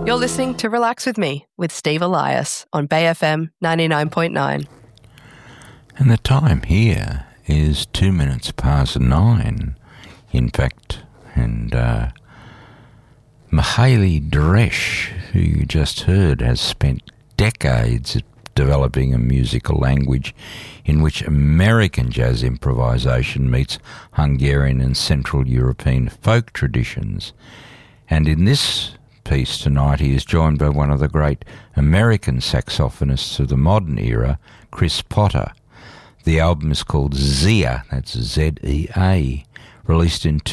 You're listening to Relax With Me with Steve Elias on Bay FM 99.9. And the time here is 2 minutes past 9, in fact. And Mihaly Dresch, who you just heard, has spent decades developing a musical language in which American jazz improvisation meets Hungarian and Central European folk traditions. And in this piece tonight, he is joined by one of the great American saxophonists of the modern era, Chris Potter. The album is called Zea, that's Z-E-A, released in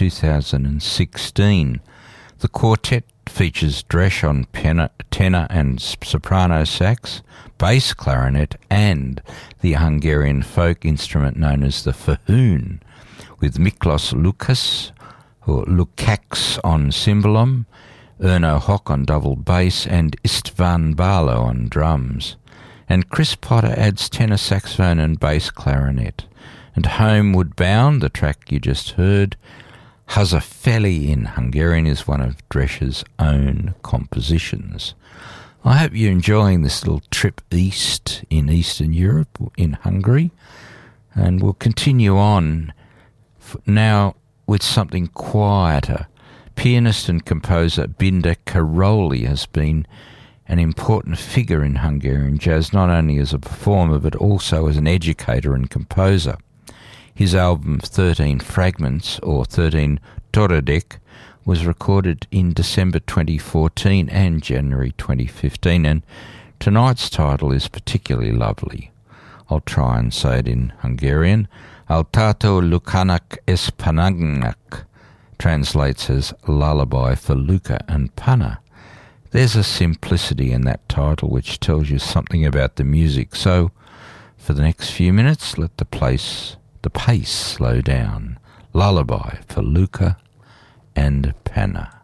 2016. The quartet features Dresch on tenor and soprano sax, bass clarinet, and the Hungarian folk instrument known as the fahoon, with Miklos Lukács or Lukács on cymbalom, Erno Hock on double bass, and István Barlow on drums. And Chris Potter adds tenor saxophone and bass clarinet. And Homeward Bound, the track you just heard, Hazafeli in Hungarian, is one of Dresch's own compositions. I hope you're enjoying this little trip east in Eastern Europe, in Hungary, and we'll continue on now with something quieter. Pianist and composer Binda Karolyi has been an important figure in Hungarian jazz, not only as a performer but also as an educator and composer. His album 13 Fragments, or 13 Töredék, was recorded in December 2014 and January 2015, and tonight's title is particularly lovely. I'll try and say it in Hungarian. Altato Lukának és Pannának translates as Lullaby for Luca and Panna. There's a simplicity in that title which tells you something about the music. So, for the next few minutes, let the pace slow down. Lullaby for Luca and Panna.